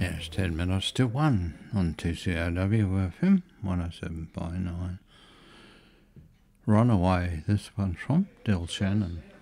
It's 10 minutes to 1 on 2CRW FM 107.9. Runaway, this one's from Del Shannon.